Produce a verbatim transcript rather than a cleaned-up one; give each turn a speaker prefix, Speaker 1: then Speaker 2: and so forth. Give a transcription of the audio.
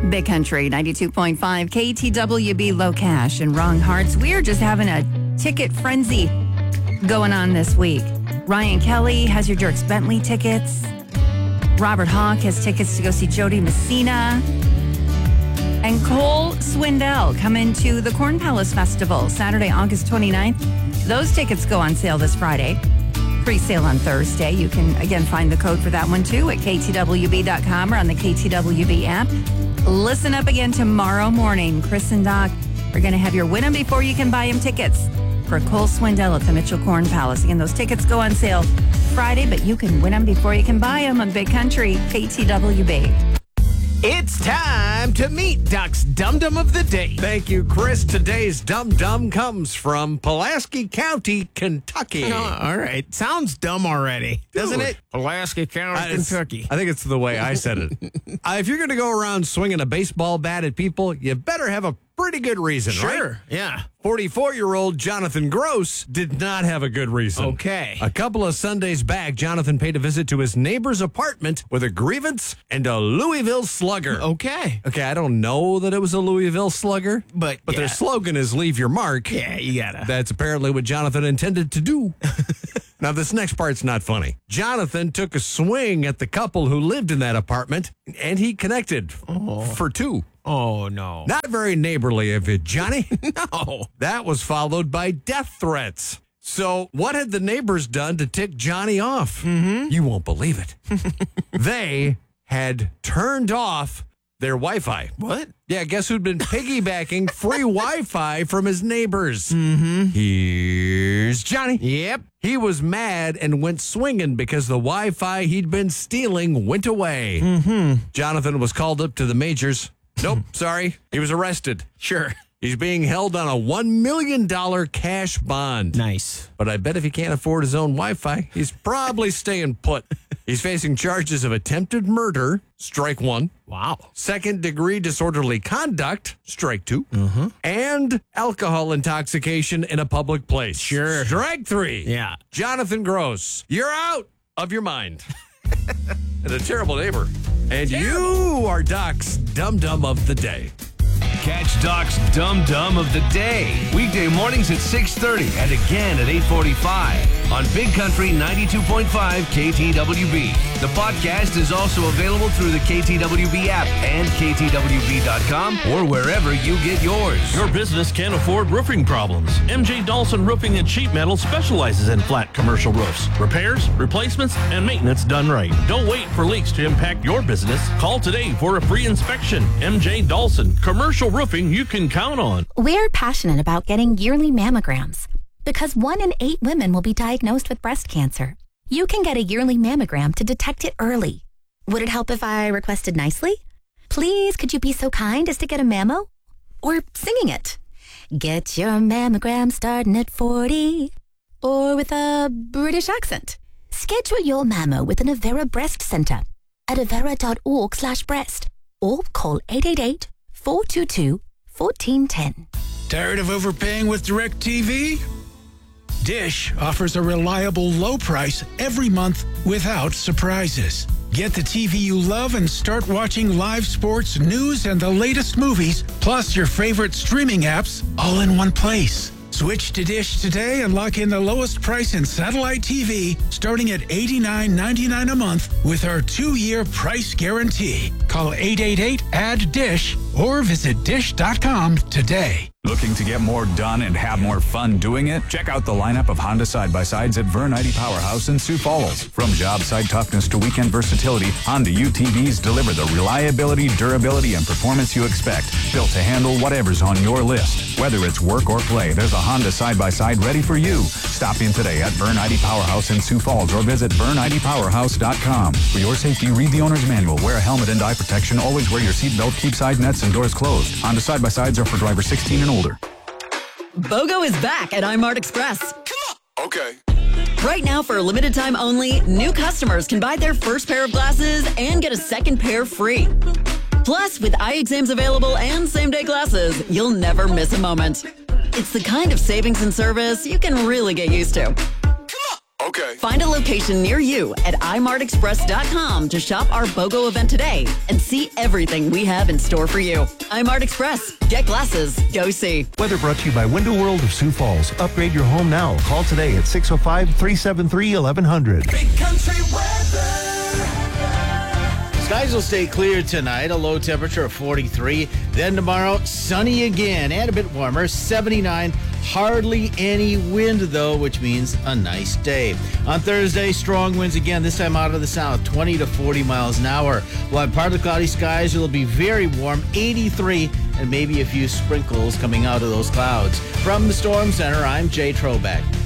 Speaker 1: Big Country ninety-two point five, K T W B Low Cash and Wrong Hearts. We're just having a ticket frenzy going on this week. Ryan Kelly has your Dierks Bentley tickets. Robert Hawk has tickets to go see Jody Messina. And Cole Swindell coming to the Corn Palace Festival Saturday, August twenty-ninth. Those tickets go on sale this Friday. Pre-sale on Thursday. You can, again, find the code for that one, too, at K T W B dot com or on the K T W B app. Listen up again tomorrow morning. Chris and Doc are going to have your win them before you can buy them tickets for Cole Swindell at the Mitchell Corn Palace. Again, those tickets go on sale Friday, but you can win them before you can buy them on Big Country, K T W B.
Speaker 2: It's time to meet Doc's Dum Dum of the Day.
Speaker 3: Thank you, Chris. Today's Dum Dum comes from Pulaski County, Kentucky.
Speaker 2: Oh, all right. Sounds dumb already, doesn't
Speaker 3: Dude.
Speaker 2: it? Pulaski County,
Speaker 3: Uh, it's-
Speaker 2: Kentucky.
Speaker 3: I think it's the way I said it. uh, if you're going to go around swinging a baseball bat at people, you better have a pretty good reason, right?
Speaker 2: Sure, yeah.
Speaker 3: forty-four-year-old Jonathan Gross did not have a good reason.
Speaker 2: Okay.
Speaker 3: A couple of Sundays back, Jonathan paid a visit to his neighbor's apartment with a grievance and a Louisville Slugger.
Speaker 2: Okay.
Speaker 3: Okay, I don't know that it was a Louisville Slugger,
Speaker 2: But,
Speaker 3: but
Speaker 2: yeah.
Speaker 3: their slogan is "Leave your mark."
Speaker 2: Yeah, you gotta.
Speaker 3: That's apparently what Jonathan intended to do. Now, this next part's not funny. Jonathan took a swing at the couple who lived in that apartment, and he connected for two.
Speaker 2: Oh, no.
Speaker 3: Not very neighborly of you, Johnny.
Speaker 2: No.
Speaker 3: That was followed by death threats. So what had the neighbors done to tick Johnny off? Mm-hmm. You won't believe it. They had turned off their Wi-Fi.
Speaker 2: What?
Speaker 3: Yeah, guess who'd been piggybacking free Wi-Fi from his neighbors? Mm-hmm. Here's Johnny.
Speaker 2: Yep.
Speaker 3: He was mad and went swinging because the Wi-Fi he'd been stealing went away.
Speaker 2: Mm-hmm.
Speaker 3: Jonathan was called up to the majors. Nope, sorry. He was arrested.
Speaker 2: Sure.
Speaker 3: He's being held on a one million dollars cash bond.
Speaker 2: Nice.
Speaker 3: But I bet if he can't afford his own Wi-Fi, he's probably staying put. He's facing charges of attempted murder, strike one.
Speaker 2: Wow.
Speaker 3: Second degree disorderly conduct, strike two.
Speaker 2: Mm-hmm.
Speaker 3: And alcohol intoxication in a public place.
Speaker 2: Sure.
Speaker 3: Strike three.
Speaker 2: Yeah.
Speaker 3: Jonathan Gross, you're out of your mind. And a terrible neighbor. And you are Doc's Dum Dum of the Day.
Speaker 4: Catch Doc's Dum Dum of the Day. Weekday mornings at six thirty and again at eight forty-five on Big Country ninety-two point five K T W B. The podcast is also available through the K T W B app and K T W B dot com or wherever you get yours.
Speaker 5: Your business can't afford roofing problems. M J Dawson Roofing and Sheet Metal specializes in flat commercial roofs. Repairs, replacements, and maintenance done right. Don't wait for leaks to impact your business. Call today for a free inspection. M J Dawson, commercial roofing you can count on.
Speaker 6: We're passionate about getting yearly mammograms because one in eight women will be diagnosed with breast cancer. You can get a yearly mammogram to detect it early. Would it help if I requested nicely? Please, could you be so kind as to get a mammo? Or singing it. Get your mammogram starting at forty. Or with a British accent. Schedule your mammo with an Avera Breast Center at avera.org slash breast or call eight eight eight, four two two, one four one zero.
Speaker 7: Tired of overpaying with DirecTV? Dish offers a reliable low price every month without surprises. Get the T V you love and start watching live sports, news, and the latest movies, plus your favorite streaming apps all in one place. Switch to Dish today and lock in the lowest price in satellite T V, starting at eighty-nine ninety-nine a month with our two-year price guarantee. Call eight eight eight, A D D D I S H or visit dish dot com today.
Speaker 8: Looking to get more done and have more fun doing it? Check out the lineup of Honda side-by-sides at Vern I D Powerhouse in Sioux Falls. From job site toughness to weekend versatility, Honda U T Vs deliver the reliability, durability, and performance you expect, built to handle whatever's on your list. Whether it's work or play, there's a Honda side-by-side ready for you. Stop in today at Vern I D Powerhouse in Sioux Falls or visit vern I D powerhouse dot com. For your safety, read the owner's manual. Wear a helmet and eye protection. Always wear your seatbelt. Keep side nets and doors closed. Honda side-by-sides are for drivers sixteen and older.
Speaker 9: BOGO is back at iMart Express.
Speaker 10: Okay.
Speaker 9: Right now, for a limited time only, new customers can buy their first pair of glasses and get a second pair free. Plus, with eye exams available and same-day glasses, you'll never miss a moment. It's the kind of savings and service you can really get used to.
Speaker 10: Okay.
Speaker 9: Find a location near you at i mart express dot com to shop our BOGO event today and see everything we have in store for you. iMart Express. Get glasses. Go see.
Speaker 10: Weather brought to you by Window World of Sioux Falls. Upgrade your home now. Call today at six oh five, three seven three, eleven hundred.
Speaker 2: Big country weather.
Speaker 11: Skies will stay clear tonight, a low temperature of forty-three. Then tomorrow, sunny again and a bit warmer, seventy-nine. Hardly any wind, though, which means a nice day. On Thursday, strong winds again, this time out of the south, twenty to forty miles an hour. While in partly cloudy skies, it'll be very warm, eighty-three, and maybe a few sprinkles coming out of those clouds. From the Storm Center, I'm Jay Trobeck.